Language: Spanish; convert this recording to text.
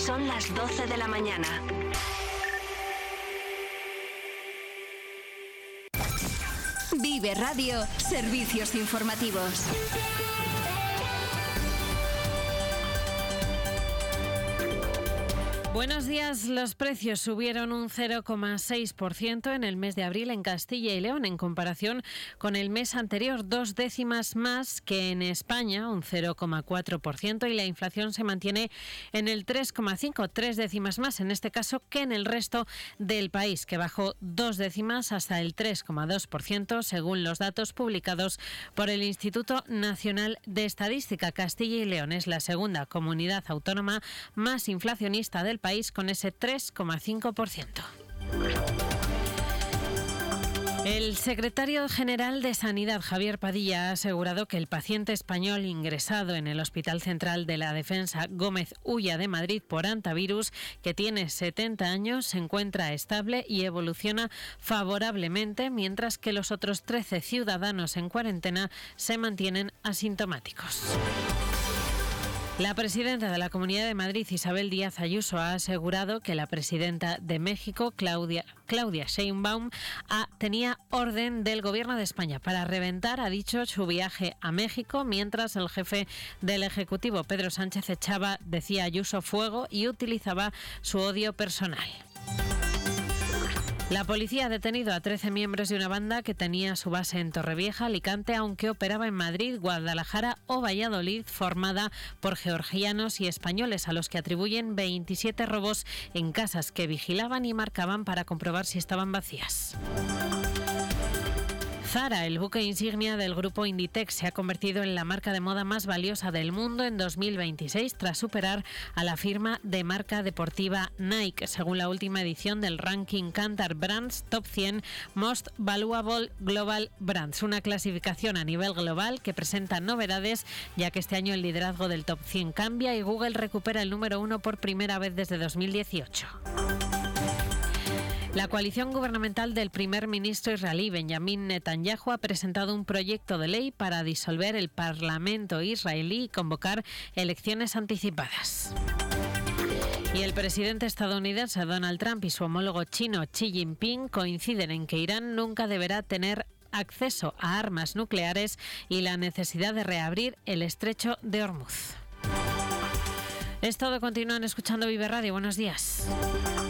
Son las 12 de la mañana. Vive Radio, servicios informativos. Buenos días. Los precios subieron un 0,6% en el mes de abril en Castilla y León en comparación con el mes anterior, 2 décimas más que en España, un 0,4%, y la inflación se mantiene en el 3,5%, 3 décimas más en este caso que en el resto del país, que bajó 2 décimas hasta el 3,2% según los datos publicados por el Instituto Nacional de Estadística. Castilla y León es la segunda comunidad autónoma más inflacionista del país con ese 3,5%. El secretario general de Sanidad, Javier Padilla, ha asegurado que el paciente español ingresado en el Hospital Central de la Defensa Gómez Ulla de Madrid por hantavirus, que tiene 70 años, se encuentra estable y evoluciona favorablemente, mientras que los otros 13 ciudadanos en cuarentena se mantienen asintomáticos. La presidenta de la Comunidad de Madrid, Isabel Díaz Ayuso, ha asegurado que la presidenta de México, Claudia Sheinbaum, tenía orden del Gobierno de España para reventar, ha dicho, su viaje a México, mientras el jefe del Ejecutivo, Pedro Sánchez, echaba, decía Ayuso, fuego y utilizaba su odio personal. La policía ha detenido a 13 miembros de una banda que tenía su base en Torrevieja, Alicante, aunque operaba en Madrid, Guadalajara o Valladolid, formada por georgianos y españoles, a los que atribuyen 27 robos en casas que vigilaban y marcaban para comprobar si estaban vacías. Zara, el buque insignia del grupo Inditex, se ha convertido en la marca de moda más valiosa del mundo en 2026 tras superar a la firma de marca deportiva Nike, según la última edición del ranking Kantar Brands Top 100 Most Valuable Global Brands, una clasificación a nivel global que presenta novedades, ya que este año el liderazgo del Top 100 cambia y Google recupera el número 1 por primera vez desde 2018. La coalición gubernamental del primer ministro israelí Benjamín Netanyahu ha presentado un proyecto de ley para disolver el Parlamento israelí y convocar elecciones anticipadas. Y el presidente estadounidense Donald Trump y su homólogo chino Xi Jinping coinciden en que Irán nunca deberá tener acceso a armas nucleares y la necesidad de reabrir el estrecho de Hormuz. Es todo. Continúan escuchando Vive Radio. Buenos días.